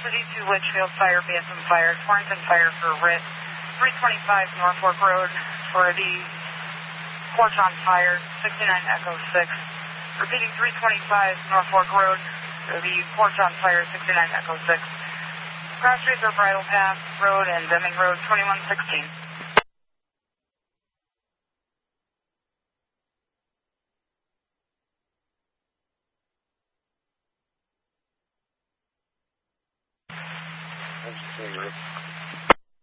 City to Litchfield, fire, Bantam fire, Torrington fire for RIT, 325 Norfolk Road for the porch on fire, 69 Echo 6. Repeating 325 Norfolk Road for the porch on fire, 69 Echo 6. Cross streets are Bridle Path Road and Deming Road, 2116. What'd you say, Rick?